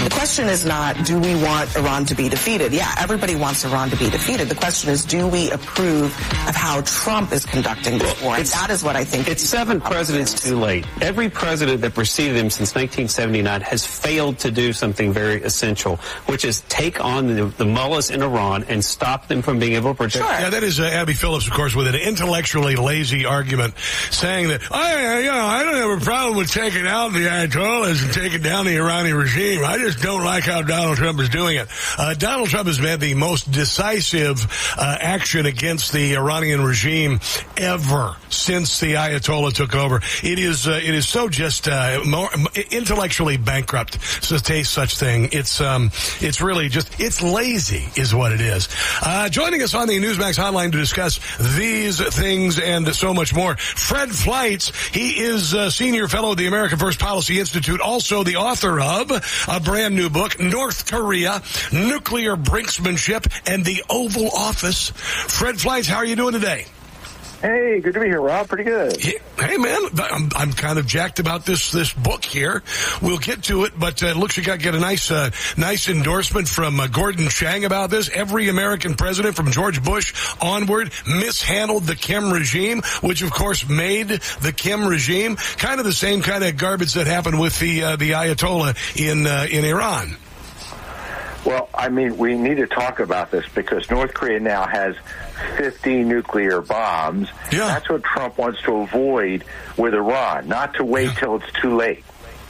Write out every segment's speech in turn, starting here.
The question is not, do we want Iran to be defeated? Yeah, everybody wants Iran to be defeated. The question is, do we approve of how Trump is conducting this war? And that is what I think. It's 7 presidents too late. Every president that preceded him since 1979 has failed to do something very essential, which is take on the mullahs in Iran and stop them from being able to protect. Sure. Yeah, that is Abby Phillips, of course, with an intellectually lazy argument, saying that I don't have a problem with taking out the Ayatollahs and taking down the Iranian regime. I just don't like how Donald Trump is doing it. Donald Trump has had the most decisive action against the Iranian regime ever since the Ayatollah took over. It is so just more intellectually bankrupt to say such thing. It's really just, it's lazy is what it is. Joining us on the Newsmax hotline to discuss these things and so much more, Fred Fleitz. He is a senior fellow at the American First Policy Institute, also the author of a brand new book, North Korea, Nuclear Brinksmanship and the Oval Office. Fred Fleitz, how are you doing today? Hey, good to be here, Rob. Pretty good. Hey, man, I'm kind of jacked about this book here. We'll get to it, but it looks like I get a nice endorsement from Gordon Chang about this. Every American president from George Bush onward mishandled the Kim regime, which of course made the Kim regime kind of the same kind of garbage that happened with the Ayatollah in Iran. Well, I mean, we need to talk about this because North Korea now has 50 nuclear bombs. Yeah. That's what Trump wants to avoid with Iran, not to wait till it's too late.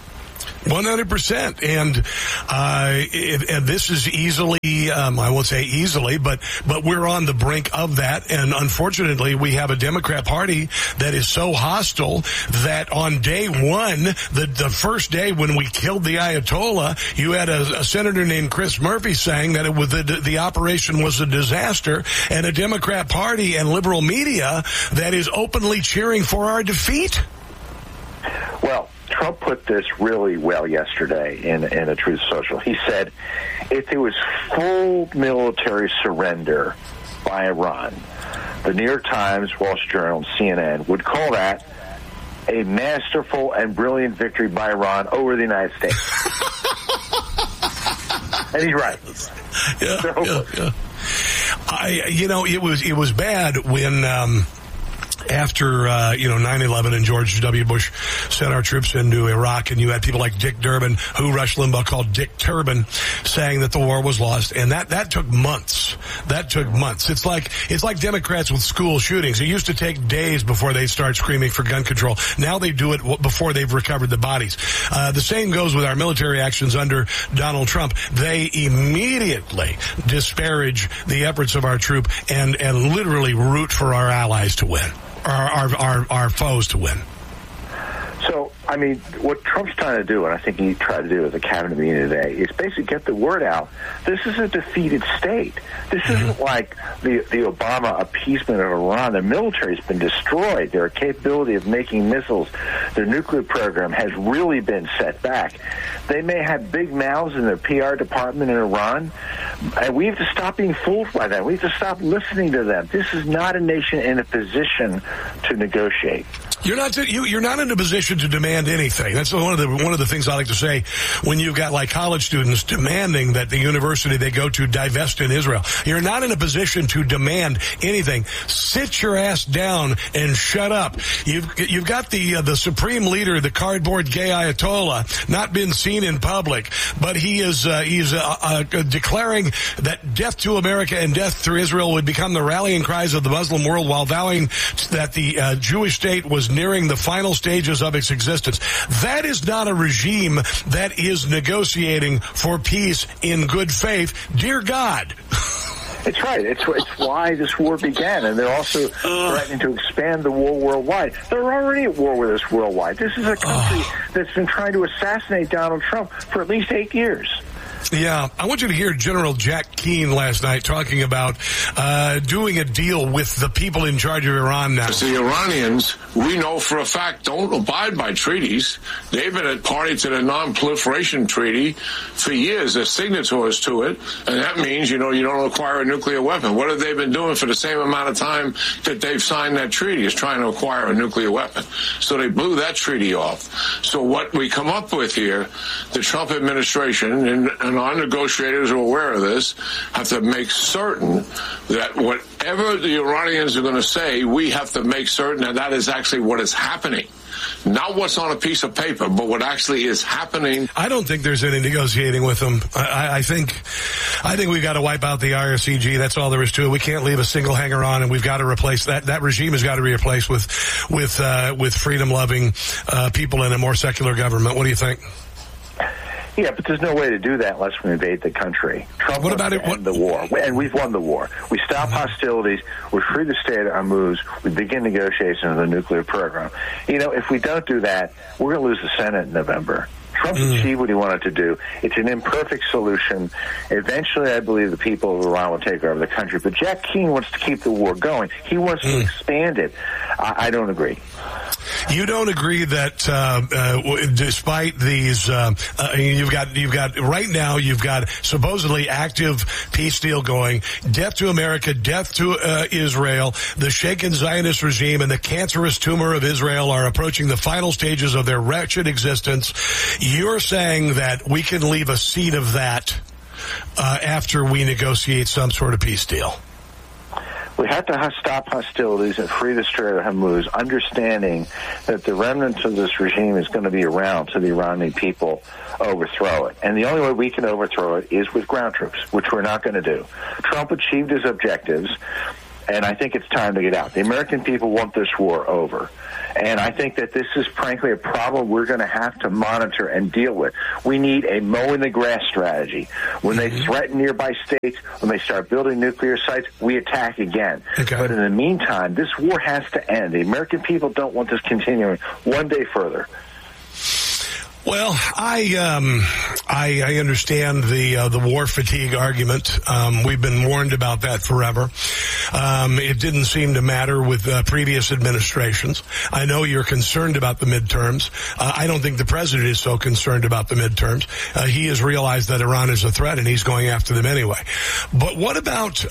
100%. And this is easily, I won't say easily, but we're on the brink of that. And unfortunately, we have a Democrat Party that is so hostile that on day one, the first day when we killed the Ayatollah, you had a senator named Chris Murphy saying that the operation was a disaster, and a Democrat Party and liberal media that is openly cheering for our defeat. Well, Trump put this really well yesterday in a Truth Social. He said if there was full military surrender by Iran, the New York Times, Wall Street Journal, CNN would call that a masterful and brilliant victory by Iran over the United States. And he's right. Yeah. It was bad when after 9/11 and George W. Bush sent our troops into Iraq, and you had people like Dick Durbin, who Rush Limbaugh called Dick Turban, saying that the war was lost, and that took months. It's like Democrats with school shootings. It used to take days before they start screaming for gun control. Now they do it before they've recovered the bodies. The same goes with our military actions under Donald Trump. They immediately disparage the efforts of our troop and literally root for our allies to win. Our foes to win. So, I mean, what Trump's trying to do, and I think he tried to do at the cabinet meeting today, is basically get the word out. This is a defeated state. This isn't like the Obama appeasement of Iran. Their military's been destroyed. Their capability of making missiles, their nuclear program has really been set back. They may have big mouths in their PR department in Iran, and we have to stop being fooled by them. We have to stop listening to them. This is not a nation in a position to negotiate. You're not in a position to demand anything. That's one of the things I like to say when you've got like college students demanding that the university they go to divest in Israel. You're not in a position to demand anything. Sit your ass down and shut up. You've got the supreme leader, the cardboard gay Ayatollah, not been seen in public, but he's declaring that death to America and death to Israel would become the rallying cries of the Muslim world, while vowing that the Jewish state was nearing the final stages of its existence. That is not a regime that is negotiating for peace in good faith. Dear God. It's right. It's why this war began, and they're also threatening to expand the war worldwide. They're already at war with us worldwide. This is a country that's been trying to assassinate Donald Trump for at least 8 years. Yeah, I want you to hear General Jack Keane last night talking about doing a deal with the people in charge of Iran now. The Iranians, we know for a fact, don't abide by treaties. They've been a party to the Non-Proliferation Treaty for years. They're signatories to it, and that means, you don't acquire a nuclear weapon. What have they been doing for the same amount of time that they've signed that treaty, is trying to acquire a nuclear weapon? So they blew that treaty off. So what we come up with here, the Trump administration and our negotiators are aware of this, have to make certain that whatever the Iranians are going to say, we have to make certain that is actually what is happening. Not what's on a piece of paper, but what actually is happening. I don't think there's any negotiating with them. I think we've got to wipe out the IRCG. That's all there is to it. We can't leave a single hanger on, and we've got to replace that. That regime has got to be replaced with freedom-loving people in a more secular government. What do you think? Yeah, but there's no way to do that unless we invade the country. Trump wants to end the war, and we've won the war. We stop hostilities, we free the state of Hormuz, we begin negotiations of the nuclear program. If we don't do that, we're going to lose the Senate in November. Trump's achieved what he wanted to do. It's an imperfect solution. Eventually, I believe the people of Iran will take over the country. But Jack Keane wants to keep the war going. He wants to expand it. I don't agree. You don't agree that despite these, you've got right now you've got supposedly active peace deal going, death to America, death to Israel, the shaken Zionist regime and the cancerous tumor of Israel are approaching the final stages of their wretched existence. You're saying that we can leave a seed of that after we negotiate some sort of peace deal. We have to stop hostilities and free the Strait of Hormuz, understanding that the remnants of this regime is going to be around to the Iranian people overthrow it. And the only way we can overthrow it is with ground troops, which we're not going to do. Trump achieved his objectives, and I think it's time to get out. The American people want this war over. And I think that this is, frankly, a problem we're going to have to monitor and deal with. We need a mowing the grass strategy. When they threaten nearby states, when they start building nuclear sites, we attack again. Okay. But in the meantime, this war has to end. The American people don't want this continuing one day further. Well, I understand the war fatigue argument. We've been warned about that forever. It didn't seem to matter with previous administrations. I know you're concerned about the midterms. I don't think the president is so concerned about the midterms. He has realized that Iran is a threat, and he's going after them anyway. But what about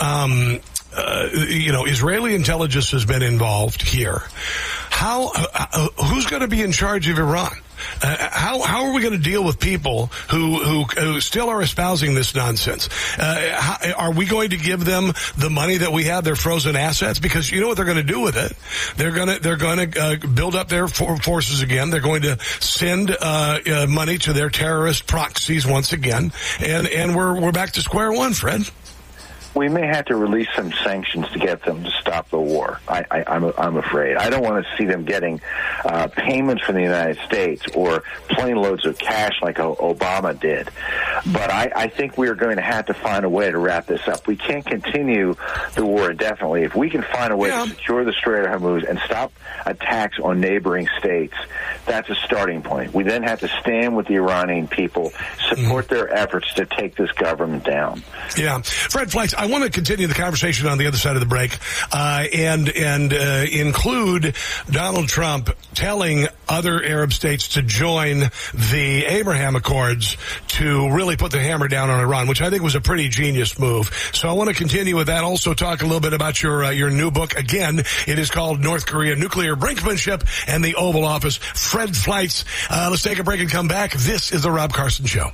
Israeli intelligence has been involved here. Who's going to be in charge of Iran? How are we going to deal with people who still are espousing this nonsense? Are we going to give them the money that we have, their frozen assets? Because you know what they're going to do with it. They're going to build up their forces again. They're going to send money to their terrorist proxies once again, and we're back to square one, Fred. We may have to release some sanctions to get them to stop the war. I'm afraid. I don't want to see them getting payments from the United States or plane loads of cash like Obama did. But I think we are going to have to find a way to wrap this up. We can't continue the war indefinitely. If we can find a way to secure the Strait of Hormuz and stop attacks on neighboring states, that's a starting point. We then have to stand with the Iranian people, support their efforts to take this government down. Yeah. Fred Fleitz, I want to continue the conversation on the other side of the break and include Donald Trump telling other Arab states to join the Abraham Accords to really put the hammer down on Iran, which I think was a pretty genius move. So I want to continue with that. Also talk a little bit about your new book. Again, it is called North Korea Nuclear Brinkmanship and the Oval Office. Fred Fleitz. Let's take a break and come back. This is the Rob Carson Show.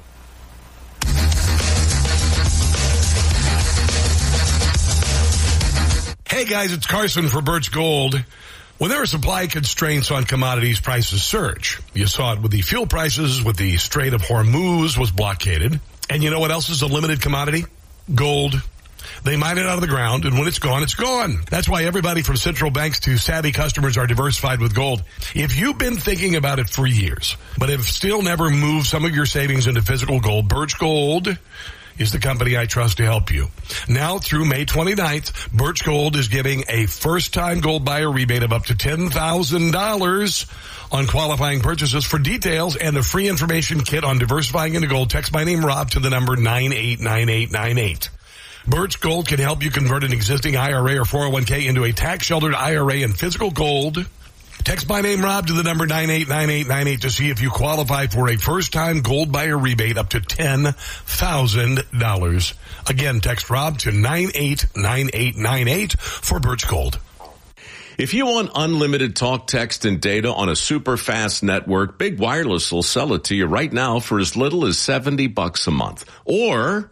Hey guys, it's Carson for Birch Gold. When there are supply constraints on commodities, prices surge. You saw it with the fuel prices, with the Strait of Hormuz was blockaded. And you know what else is a limited commodity? Gold. They mine it out of the ground, and when it's gone, it's gone. That's why everybody from central banks to savvy customers are diversified with gold. If you've been thinking about it for years, but have still never moved some of your savings into physical gold, Birch Gold is the company I trust to help you. Now through May 29th, Birch Gold is giving a first-time gold buyer rebate of up to $10,000 on qualifying purchases. For details and the free information kit on diversifying into gold, text my name, Rob, to the number 989898. Birch Gold can help you convert an existing IRA or 401k into a tax-sheltered IRA in physical gold. Text my name, Rob, to the number 989898 to see if you qualify for a first-time gold buyer rebate up to $10,000. Again, text Rob to 989898 for Birch Gold. If you want unlimited talk, text, and data on a super fast network, Big Wireless will sell it to you right now for as little as $70 a month. Or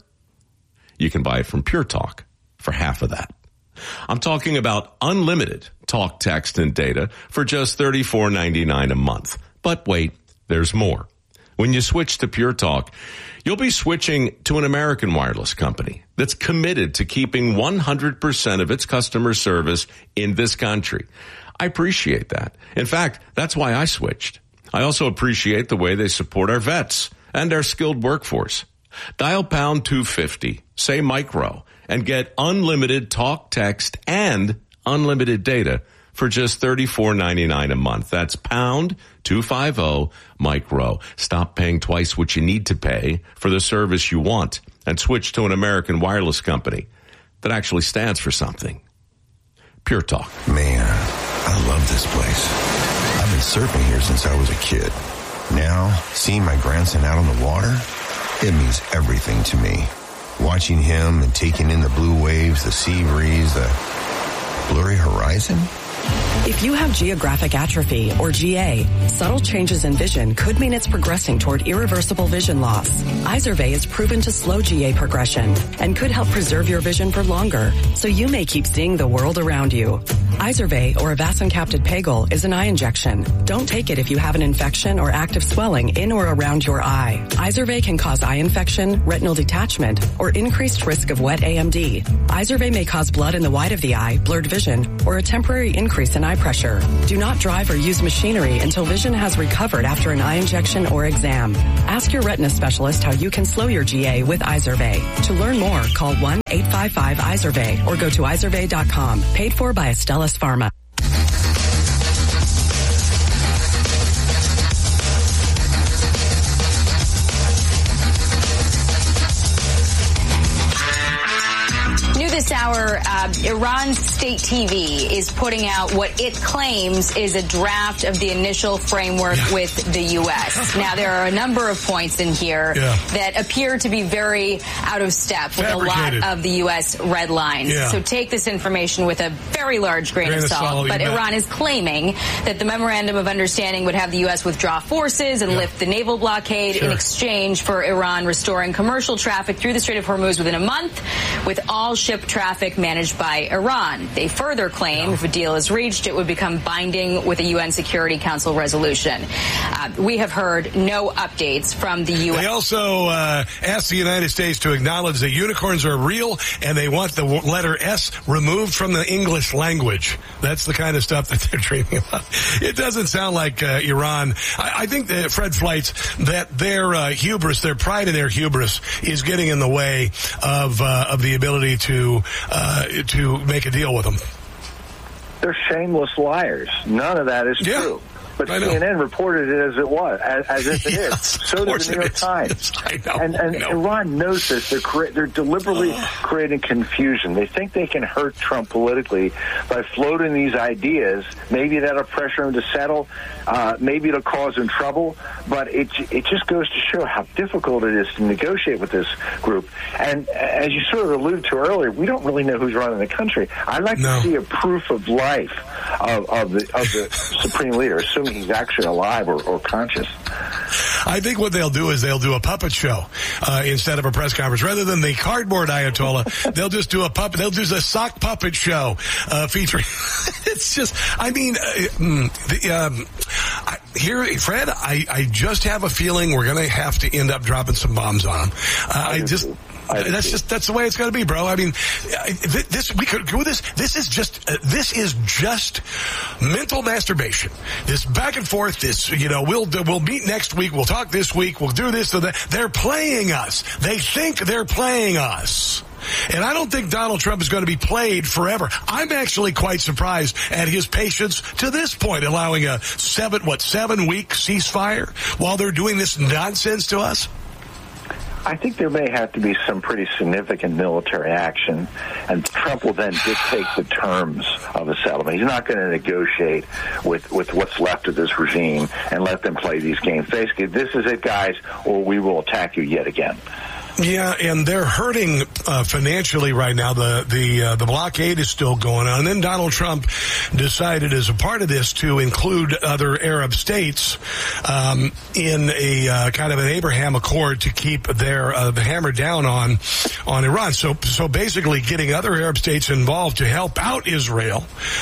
you can buy it from Pure Talk for half of that. I'm talking about unlimited talk, text, and data for just $34.99 a month. But wait, there's more. When you switch to Pure Talk, you'll be switching to an American wireless company that's committed to keeping 100% of its customer service in this country. I appreciate that. In fact, that's why I switched. I also appreciate the way they support our vets and our skilled workforce. Dial pound 250, say micro, and get unlimited talk, text, and unlimited data for just $34.99 a month. That's pound 250 micro. Stop paying twice what you need to pay for the service you want and switch to an American wireless company that actually stands for something. Pure Talk. Man, I love this place. I've been surfing here since I was a kid. Now, seeing my grandson out on the water, it means everything to me. Watching him and taking in the blue waves, the sea breeze, the blurry horizon. If you have geographic atrophy, or GA, subtle changes in vision could mean it's progressing toward irreversible vision loss. Izervay is proven to slow GA progression and could help preserve your vision for longer, so you may keep seeing the world around you. Izervay, or avacincaptad pegol, is an eye injection. Don't take it if you have an infection or active swelling in or around your eye. Izervay can cause eye infection, retinal detachment, or increased risk of wet AMD. Izervay may cause blood in the white of the eye, blurred vision, or a temporary increase in eye pressure. Do not drive or use machinery until vision has recovered after an eye injection or exam. Ask your retina specialist how you can slow your GA with Izervay. To learn more, call 1-855-IZERVAY or go to izervay.com. Paid for by Astellas Pharma. This hour, Iran's state TV is putting out what it claims is a draft of the initial framework with the U.S. Now, there are a number of points in here that appear to be very out of step with a lot of the U.S. red lines. So take this information with a very large grain of salt. But Iran is claiming that the memorandum of understanding would have the U.S. withdraw forces and lift the naval blockade in exchange for Iran restoring commercial traffic through the Strait of Hormuz within a month, with all ship traffic managed by Iran. They further claim if a deal is reached, it would become binding with a UN Security Council resolution. We have heard no updates from the U.S. They also asked the United States to acknowledge that unicorns are real, and they want the letter S removed from the English language. That's the kind of stuff that they're dreaming about. It doesn't sound like Iran. I think that Fred Fleitz, that their hubris, their pride in their hubris, is getting in the way of the ability to make a deal with them. They're shameless liars. None of that is true. But CNN reported it as it was, as if it is. So did the New York Times. And Iran knows this. They're deliberately creating confusion. They think they can hurt Trump politically by floating these ideas. Maybe that'll pressure him to settle. Maybe it'll cause him trouble. But it just goes to show how difficult it is to negotiate with this group. And as you sort of alluded to earlier, we don't really know who's running the country. I'd like to see a proof of life of the supreme leader, assuming he's actually alive or conscious. I think what they'll do is they'll do a puppet show instead of a press conference. Rather than the cardboard Ayatollah, they'll just do a puppet. They'll do a sock puppet show featuring. It's just, I mean, here, Fred, I just have a feeling we're going to have to end up dropping some bombs on them. That's the way it's going to be, bro. I mean, we could go with this. This is just mental masturbation. This back and forth. This, we'll meet next week. We'll talk this week. We'll do this. So that they're playing us. They think they're playing us. And I don't think Donald Trump is going to be played forever. I'm actually quite surprised at his patience to this point, allowing a 7-week ceasefire while they're doing this nonsense to us. I think there may have to be some pretty significant military action, and Trump will then dictate the terms of a settlement. He's not going to negotiate with what's left of this regime and let them play these games. Basically, this is it, guys, or we will attack you yet again. Yeah, and they're hurting financially right now. The blockade is still going on. And then Donald Trump decided as a part of this to include other Arab states in a kind of an Abraham Accord to keep their hammer down on Iran. So basically getting other Arab states involved to help out Israel,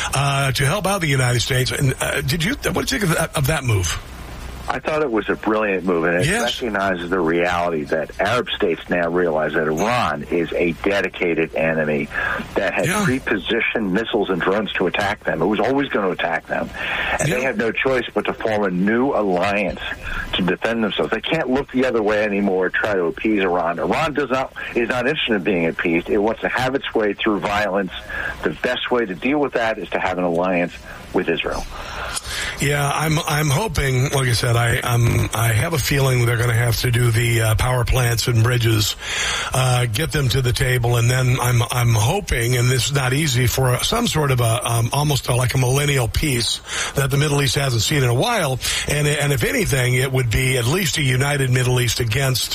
to help out the United States. And what do you think of that move? I thought it was a brilliant move, and it recognizes the reality that Arab states now realize that Iran is a dedicated enemy that has pre-positioned missiles and drones to attack them. It was always going to attack them. And they have no choice but to form a new alliance to defend themselves. They can't look the other way anymore, try to appease Iran. Iran is not interested in being appeased. It wants to have its way through violence. The best way to deal with that is to have an alliance with Israel. Yeah, I'm hoping, like I said, I have a feeling they're going to have to do the power plants and bridges, get them to the table, and then I'm hoping, and this is not easy, for some sort of almost like a millennial peace that the Middle East hasn't seen in a while, and if anything, it would be at least a united Middle East against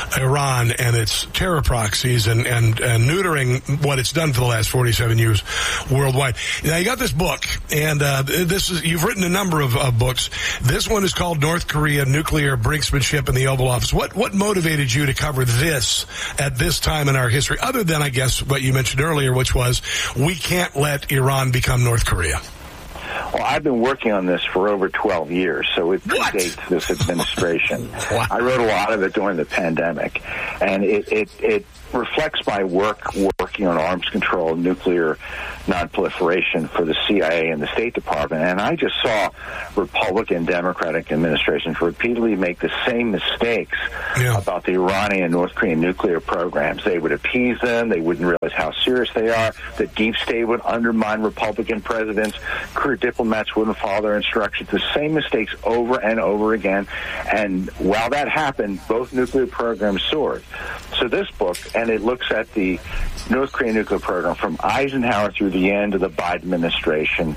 Iran and its terror proxies and neutering what it's done for the last 47 years worldwide. Now, you got this book, and you've written a number of books. This one is called North Korea, Nuclear Brinksmanship in the Oval Office. What motivated you to cover this at this time in our history, other than, I guess, what you mentioned earlier, which was we can't let Iran become North Korea? Well, I've been working on this for over 12 years, so it predates this administration. I wrote a lot of it during the pandemic, and it reflects my working on arms control, nuclear nonproliferation for the CIA and the State Department. And I just saw Republican, Democratic administrations repeatedly make the same mistakes about the Iranian and North Korean nuclear programs. They would appease them. They wouldn't realize how serious they are. The deep state would undermine Republican presidents. Career diplomats wouldn't follow their instructions. The same mistakes over and over again. And while that happened, both nuclear programs soared. So this book, and it looks at the North Korean nuclear program from Eisenhower through the end of the Biden administration,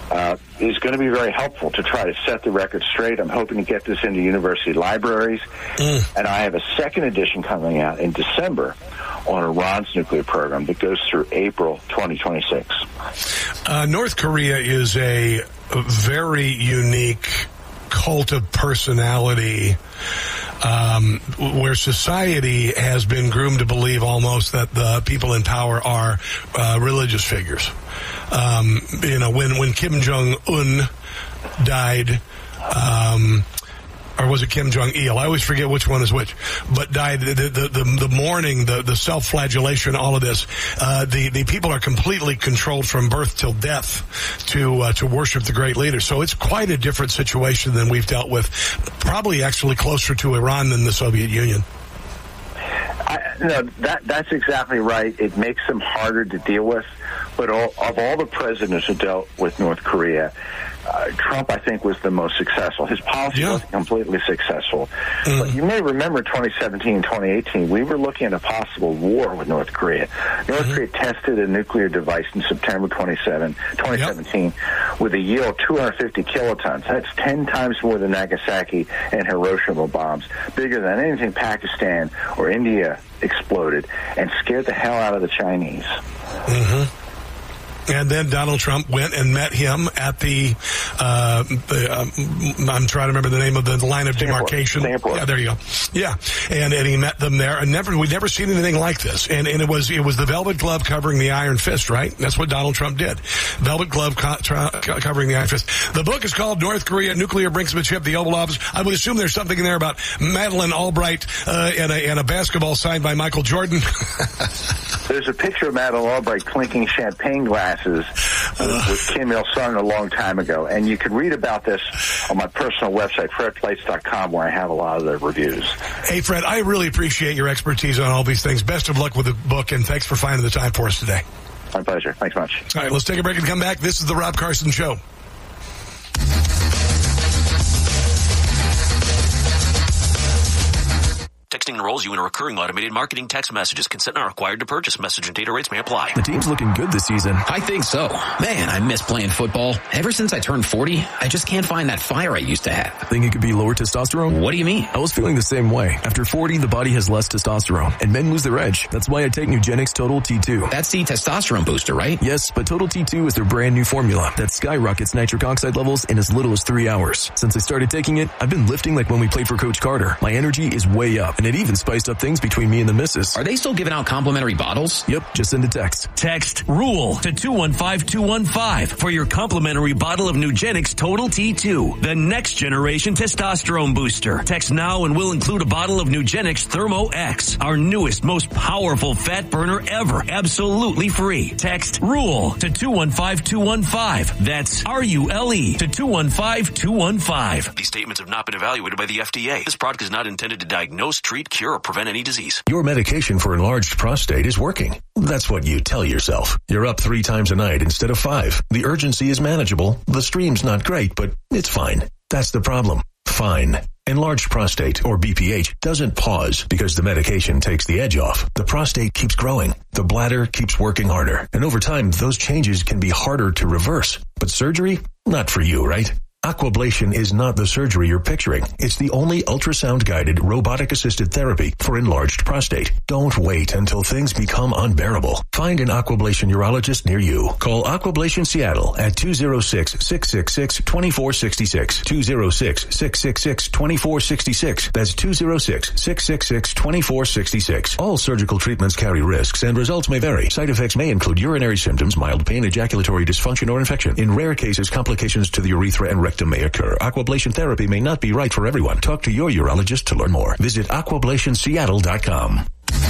is going to be very helpful to try to set the record straight. I'm hoping to get this into university libraries. And I have a second edition coming out in December on Iran's nuclear program that goes through April 2026. North Korea is a very unique cult of personality, where society has been groomed to believe almost that the people in power are religious figures. When Kim Jong-un died, or was it Kim Jong-il? I always forget which one is which. But died, the mourning, the self-flagellation, all of this. The people are completely controlled from birth till death to worship the great leader. So it's quite a different situation than we've dealt with. Probably actually closer to Iran than the Soviet Union. That's exactly right. It makes them harder to deal with. But of all the presidents who dealt with North Korea, Trump, I think, was the most successful. His policy wasn't completely successul. But you may remember 2017, 2018, we were looking at a possible war with North Korea. North Korea tested a nuclear device in September 2017 with a yield of 250 kilotons. That's 10 times more than Nagasaki and Hiroshima bombs, bigger than anything Pakistan or India exploded, and scared the hell out of the Chinese. And then Donald Trump went and met him at the I'm trying to remember the name of the line of demarcation. Singapore. Yeah, there you go. Yeah, and he met them there, and we'd never seen anything like this. And it was the velvet glove covering the iron fist, right? That's what Donald Trump did. Velvet glove covering the iron fist. The book is called North Korea, Nuclear Brinksmanship, the Oval Office. I would assume there's something in there about Madeleine Albright and a basketball signed by Michael Jordan. There's a picture of Madeleine Albright clinking champagne glasses with Kim Il-sung a long time ago. And you can read about this on my personal website, fredplates.com, where I have a lot of the reviews. Hey, Fred, I really appreciate your expertise on all these things. Best of luck with the book, and thanks for finding the time for us today. My pleasure. Thanks much. All right, let's take a break and come back. This is the Rob Carson Show. Texting enrolls you in a recurring automated marketing text messages. Consent not required to purchase. Message and data rates may apply. The team's looking good this season. I think so. Man, I miss playing football. Ever since I turned 40, I just can't find that fire I used to have. Think it could be lower testosterone? What do you mean? I was feeling the same way. After 40, the body has less testosterone, and men lose their edge. That's why I take Nugenix Total T2. That's the testosterone booster, right? Yes, but Total T2 is their brand new formula that skyrockets nitric oxide levels in as little as 3 hours. Since I started taking it, I've been lifting like when we played for Coach Carter. My energy is way up, and it even spiced up things between me and the missus. Are they still giving out complimentary bottles? Yep, just send a text. Text RULE to 215-215 for your complimentary bottle of Nugenix Total T2, the next generation testosterone booster. Text now and we'll include a bottle of Nugenix Thermo X, our newest, most powerful fat burner ever, absolutely free. Text RULE to 215-215. That's RULE to 215-215. These statements have not been evaluated by the FDA. This product is not intended to diagnose, treat, cure, or prevent any disease. Your medication for enlarged prostate is working. That's what you tell yourself. You're up 3 times a night instead of 5. The urgency is manageable. The stream's not great, but it's fine. That's the problem. Fine. Enlarged prostate, or BPH, doesn't pause because the medication takes the edge off. The prostate keeps growing. The bladder keeps working harder. And over time, those changes can be harder to reverse. But surgery? Not for you, right? Aquablation is not the surgery you're picturing. It's the only ultrasound-guided, robotic-assisted therapy for enlarged prostate. Don't wait until things become unbearable. Find an Aquablation urologist near you. Call Aquablation Seattle at 206-666-2466. 206-666-2466. That's 206-666-2466. All surgical treatments carry risks and results may vary. Side effects may include urinary symptoms, mild pain, ejaculatory dysfunction, or infection. In rare cases, complications to the urethra and rectum may occur. Aquablation therapy may not be right for everyone. Talk to your urologist to learn more. Visit aquablationseattle.com.